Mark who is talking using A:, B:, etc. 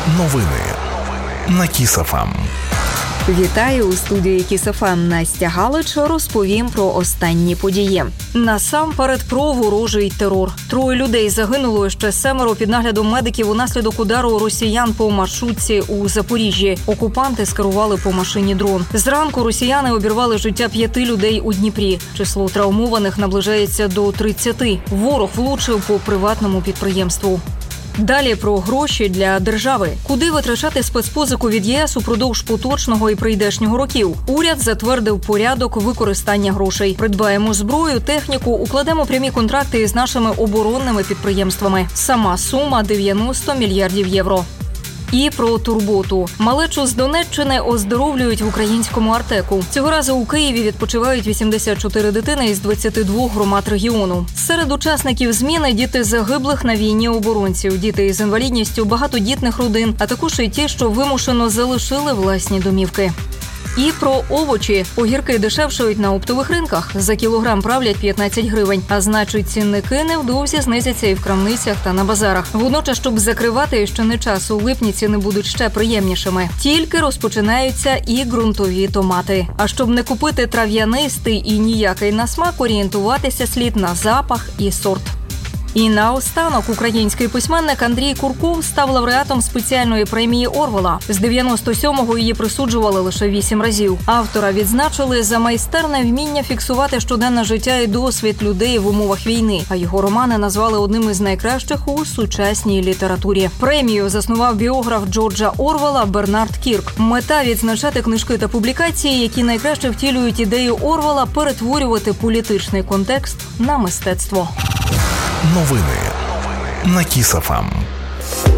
A: Новини на Kiss FM.
B: Вітаю у студії Kiss FM. Настя Галич. Розповім про останні події. Насамперед про ворожий терор. 3 людей загинуло, ще 7 під наглядом медиків унаслідок удару росіян по маршрутці у Запоріжжі. Окупанти скерували по машині дрон. Зранку росіяни обірвали життя 5 людей у Дніпрі. Число травмованих наближається до 30. Ворог влучив по приватному підприємству. Далі про гроші для держави. Куди витрачати спецпозику від ЄС упродовж поточного і прийдешнього років? Уряд затвердив порядок використання грошей. Придбаємо зброю, техніку, укладемо прямі контракти із нашими оборонними підприємствами. Сама сума – 90 мільярдів євро. І про турботу. Малечу з Донеччини оздоровлюють в українському Артеку. Цього разу у Києві відпочивають 84 дитини із 22 громад регіону. Серед учасників зміни – діти загиблих на війні оборонців, діти із інвалідністю, багатодітних родин, а також і ті, що вимушено залишили власні домівки. І про овочі. Огірки дешевшають на оптових ринках. За кілограм правлять 15 гривень. А значить, цінники невдовзі знизяться і в крамницях та на базарах. Водночас, щоб закривати ще не час, у липні ціни будуть ще приємнішими. Тільки розпочинаються і ґрунтові томати. А щоб не купити трав'янистий і ніякий на смак, орієнтуватися слід на запах і сорт. І наостанок український письменник Андрій Курков став лауреатом спеціальної премії Орвелла. З 97-го її присуджували лише 8 разів. Автора відзначили за майстерне вміння фіксувати щоденне життя і досвід людей в умовах війни, а його романи назвали одним із найкращих у сучасній літературі. Премію заснував біограф Джорджа Орвелла Бернард Кірк. Мета – відзначати книжки та публікації, які найкраще втілюють ідею Орвелла перетворювати політичний контекст на мистецтво.
A: Новини на Kiss FM.